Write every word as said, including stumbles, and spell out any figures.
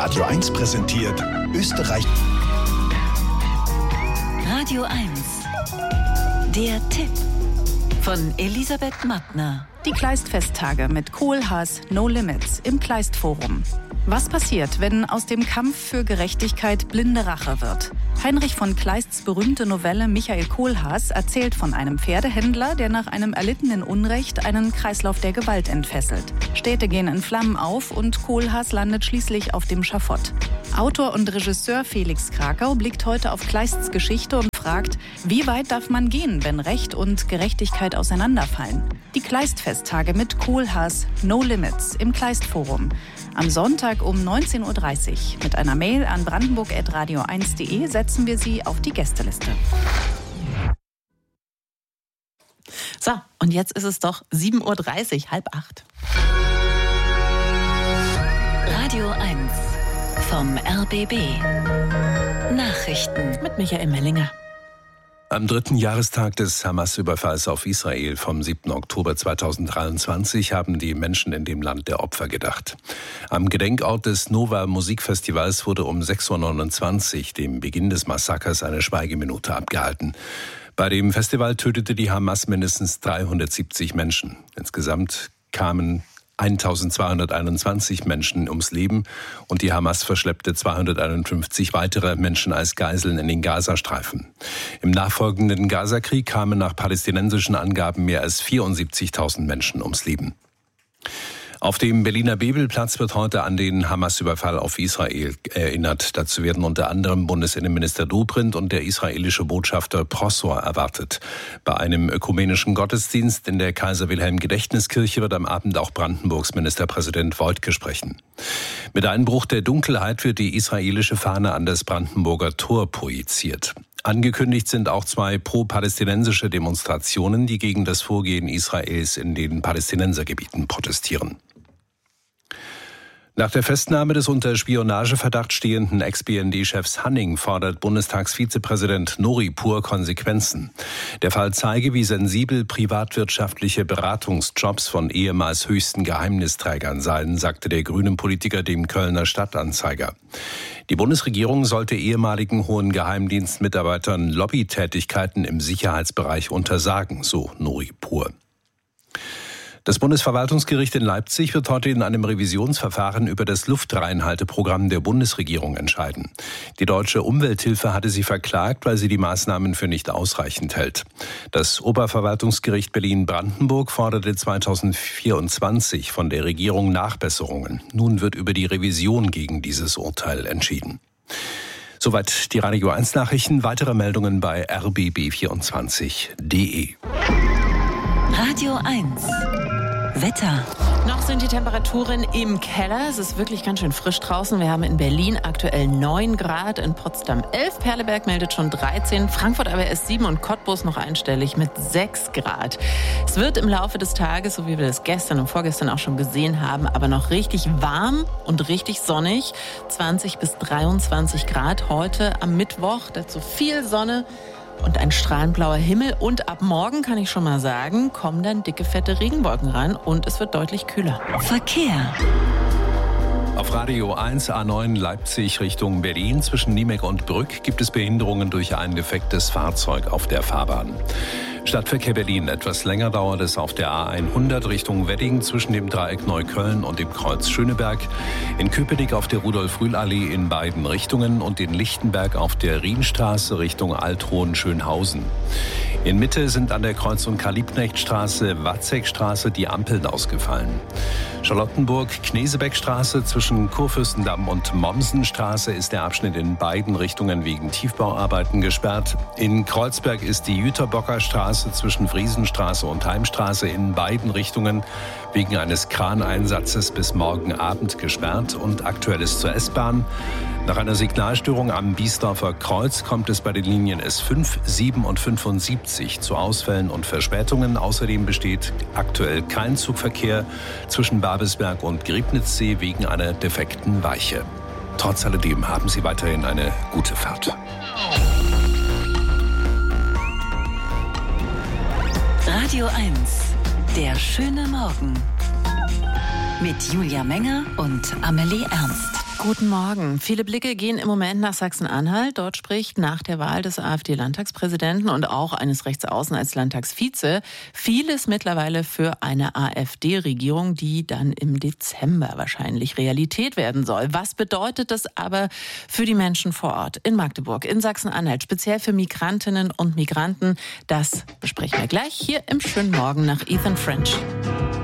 Radio eins präsentiert Österreich. Radio eins. Der Tipp von Elisabeth Mattner. Die Kleist-Festtage mit Kohlhaas No Limits im Kleist-Forum. Was passiert, wenn aus dem Kampf für Gerechtigkeit blinde Rache wird? Heinrich von Kleists berühmte Novelle Michael Kohlhaas erzählt von einem Pferdehändler, der nach einem erlittenen Unrecht einen Kreislauf der Gewalt entfesselt. Städte gehen in Flammen auf und Kohlhaas landet schließlich auf dem Schafott. Autor und Regisseur Felix Krakau blickt heute auf Kleists Geschichte und fragt, wie weit darf man gehen, wenn Recht und Gerechtigkeit auseinanderfallen? Die Kleist-Festtage mit Kohlhaas No Limits im Kleist-Forum. Am Sonntag um neunzehn Uhr dreißig. Mit einer Mail an brandenburg at radio eins punkt de setzen wir Sie auf die Gästeliste. So, und jetzt ist es doch sieben Uhr dreißig, halb acht. Radio eins vom R B B. Nachrichten mit Michael Mellinger. Am dritten Jahrestag des Hamas-Überfalls auf Israel vom siebten Oktober zweitausenddreiundzwanzig haben die Menschen in dem Land der Opfer gedacht. Am Gedenkort des Nova Musikfestivals wurde um sechs Uhr neunundzwanzig, dem Beginn des Massakers, eine Schweigeminute abgehalten. Bei dem Festival tötete die Hamas mindestens dreihundertsiebzig Menschen. Insgesamt kamen eintausendzweihunderteinundzwanzig Menschen ums Leben und die Hamas verschleppte zweihunderteinundfünfzig weitere Menschen als Geiseln in den Gazastreifen. Im nachfolgenden Gazakrieg kamen nach palästinensischen Angaben mehr als vierundsiebzigtausend Menschen ums Leben. Auf dem Berliner Bebelplatz wird heute an den Hamas-Überfall auf Israel erinnert. Dazu werden unter anderem Bundesinnenminister Dobrindt und der israelische Botschafter Prosor erwartet. Bei einem ökumenischen Gottesdienst in der Kaiser-Wilhelm-Gedächtniskirche wird am Abend auch Brandenburgs Ministerpräsident Woidke sprechen. Mit Einbruch der Dunkelheit wird die israelische Fahne an das Brandenburger Tor projiziert. Angekündigt sind auch zwei pro-palästinensische Demonstrationen, die gegen das Vorgehen Israels in den Palästinensergebieten protestieren. Nach der Festnahme des unter Spionageverdacht stehenden Ex-B N D-Chefs Hanning fordert Bundestagsvizepräsident Nuripur Konsequenzen. Der Fall zeige, wie sensibel privatwirtschaftliche Beratungsjobs von ehemals höchsten Geheimnisträgern seien, sagte der grünen Politiker dem Kölner Stadtanzeiger. Die Bundesregierung sollte ehemaligen hohen Geheimdienstmitarbeitern Lobbytätigkeiten im Sicherheitsbereich untersagen, so Nuripur. Das Bundesverwaltungsgericht in Leipzig wird heute in einem Revisionsverfahren über das Luftreinhalteprogramm der Bundesregierung entscheiden. Die Deutsche Umwelthilfe hatte sie verklagt, weil sie die Maßnahmen für nicht ausreichend hält. Das Oberverwaltungsgericht Berlin-Brandenburg forderte zweitausendvierundzwanzig von der Regierung Nachbesserungen. Nun wird über die Revision gegen dieses Urteil entschieden. Soweit die Radio eins Nachrichten. Weitere Meldungen bei r b b vierundzwanzig punkt de. Radio eins. Wetter. Noch sind die Temperaturen im Keller. Es ist wirklich ganz schön frisch draußen. Wir haben in Berlin aktuell neun Grad, in Potsdam elf, Perleberg meldet schon dreizehn, Frankfurt aber erst sieben und Cottbus noch einstellig mit sechs Grad. Es wird im Laufe des Tages, so wie wir das gestern und vorgestern auch schon gesehen haben, aber noch richtig warm und richtig sonnig. zwanzig bis dreiundzwanzig Grad heute am Mittwoch, dazu viel Sonne und ein strahlend blauer Himmel. Und ab morgen, kann ich schon mal sagen, kommen dann dicke, fette Regenwolken ran und es wird deutlich kühler. Verkehr. Auf Radio eins A neun Leipzig Richtung Berlin zwischen Niemek und Brück gibt es Behinderungen durch ein defektes Fahrzeug auf der Fahrbahn. Stadtverkehr Berlin. Etwas länger dauert es auf der A hundert Richtung Wedding zwischen dem Dreieck Neukölln und dem Kreuz Schöneberg. In Köpenick auf der Rudolf-Rühl-Allee in beiden Richtungen und in Lichtenberg auf der Rienstraße Richtung Althohen-Schönhausen. In Mitte sind an der Kreuzung Karl-Liebknecht-Straße, Watzekstraße die Ampeln ausgefallen. Charlottenburg-Knesebeckstraße zwischen Kurfürstendamm und Mommsenstraße ist der Abschnitt in beiden Richtungen wegen Tiefbauarbeiten gesperrt. In Kreuzberg ist die Jüterbocker Straße zwischen Friesenstraße und Heimstraße in beiden Richtungen wegen eines Kraneinsatzes bis morgen Abend gesperrt. Und Aktuelles zur S-Bahn. Nach einer Signalstörung am Biesdorfer Kreuz kommt es bei den Linien S fünf, sieben und fünfundsiebzig zu Ausfällen und Verspätungen. Außerdem besteht aktuell kein Zugverkehr zwischen Babelsberg und Griebnitzsee wegen einer defekten Weiche. Trotz alledem haben Sie weiterhin eine gute Fahrt. Radio eins. Der schöne Morgen. Mit Julia Menger und Amelie Ernst. Guten Morgen. Viele Blicke gehen im Moment nach Sachsen-Anhalt. Dort spricht nach der Wahl des AfD-Landtagspräsidenten und auch eines Rechtsaußen als Landtagsvize vieles mittlerweile für eine AfD-Regierung, die dann im Dezember wahrscheinlich Realität werden soll. Was bedeutet das aber für die Menschen vor Ort in Magdeburg, in Sachsen-Anhalt, speziell für Migrantinnen und Migranten? Das besprechen wir gleich hier im schönen Morgen nach Ethan French.